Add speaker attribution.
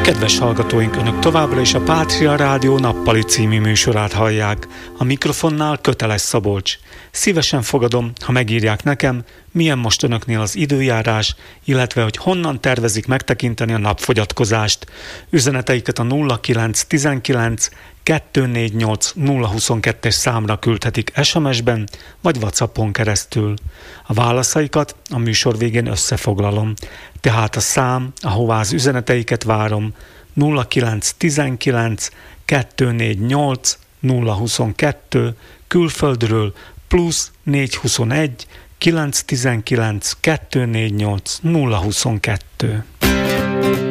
Speaker 1: Kedves hallgatóink, Önök továbbra is a Pátria Rádió nappali című műsorát hallják. A mikrofonnál Köteles Szabolcs. Szívesen fogadom, ha megírják nekem, milyen most Önöknél az időjárás, illetve hogy honnan tervezik megtekinteni a napfogyatkozást. Üzeneteiket a 0919 248 022-es számra küldhetik SMS-ben vagy WhatsAppon keresztül. A válaszaikat a műsor végén összefoglalom. Tehát a szám, ahová az üzeneteiket várom, 0919 248 022, külföldről plusz 421 919 248 022.